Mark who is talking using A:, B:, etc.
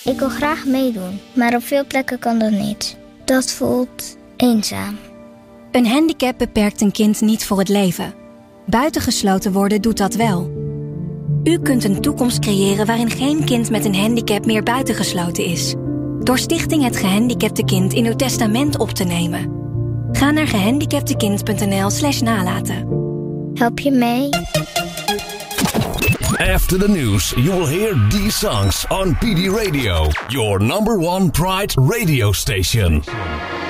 A: Ik wil graag meedoen, maar op veel plekken kan dat niet. Dat voelt eenzaam.
B: Een handicap beperkt een kind niet voor het leven. Buitengesloten worden doet dat wel. U kunt een toekomst creëren waarin geen kind met een handicap meer buitengesloten is. Door Stichting Het Gehandicapte Kind in uw testament op te nemen. Ga naar gehandicaptekind.nl/nalaten.
A: Help je mee?
C: After the news, you will hear these songs on PD Radio, your number one Pride radio station.